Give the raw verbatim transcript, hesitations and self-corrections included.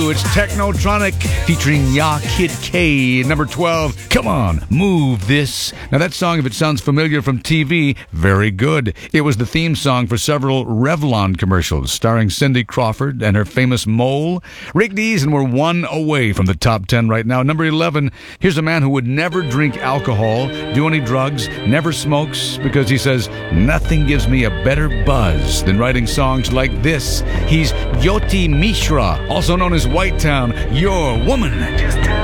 It's Technotronic featuring Ya Kid K. Number twelve, Come On, Move This. Now that song, if it sounds familiar from T V, very good. It was the theme song for several Revlon commercials starring Cindy Crawford and her famous mole. Rick Dees, and we're one away from the top ten right now. Number eleven, here's a man who would never drink alcohol, do any drugs, never smokes, because he says, nothing gives me a better buzz than writing songs like this. He's Jyoti Mishra, also known as White Town, Your Woman.